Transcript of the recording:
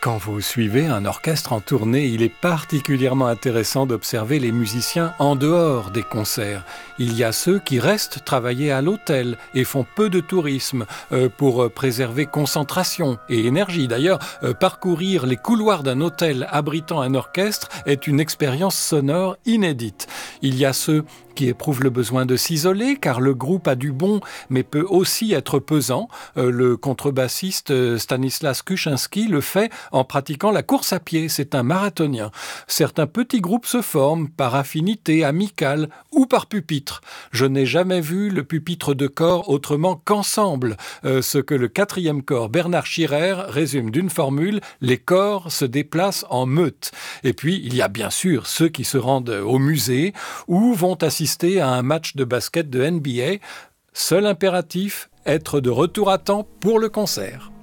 Quand vous suivez un orchestre en tournée, il est particulièrement intéressant d'observer les musiciens en dehors des concerts. Il y a ceux qui restent travailler à l'hôtel et font peu de tourisme pour préserver concentration et énergie. D'ailleurs, parcourir les couloirs d'un hôtel abritant un orchestre est une expérience sonore inédite. Il y a ceux qui éprouvent le besoin de s'isoler car le groupe a du bon mais peut aussi être pesant. Le contrebassiste Stanislas Kuczynski le fait en pratiquant la course à pied. C'est un marathonien. Certains petits groupes se forment par affinité amicale ou par pupitre. Je n'ai jamais vu le pupitre de corps autrement qu'ensemble. Ce que le 4e corps Bernard Schirer résume d'une formule: les corps se déplacent en meute. Et puis il y a bien sûr ceux qui se rendent au musée ou vont assister à un match de basket de NBA. Seul impératif, être de retour à temps pour le concert.